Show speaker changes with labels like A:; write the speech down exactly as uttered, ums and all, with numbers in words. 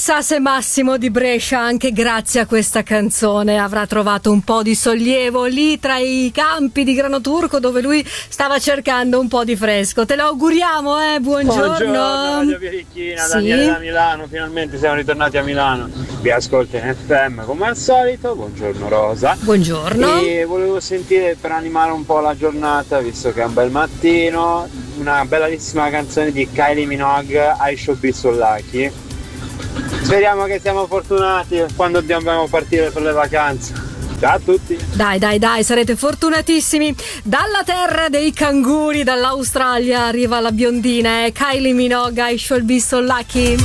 A: Chissà se Massimo di Brescia, anche grazie a questa canzone, avrà trovato un po' di sollievo lì tra i campi di grano turco dove lui stava cercando un po' di fresco. Te lo auguriamo, eh? Buongiorno.
B: Buongiorno, Radio Birichina,
A: sì.
B: Daniele da Milano, finalmente siamo ritornati a Milano. Vi ascolto in F M come al solito. Buongiorno Rosa.
A: Buongiorno.
B: E volevo sentire, per animare un po' la giornata, visto che è un bel mattino, una bellissima canzone di Kylie Minogue, I Should Be So Lucky. Speriamo che siamo fortunati quando dobbiamo partire per le vacanze. Ciao a tutti.
A: Dai, dai, dai, sarete fortunatissimi. Dalla terra dei canguri, dall'Australia, arriva la biondina, eh? Kylie Minogue, I Should Be So Lucky.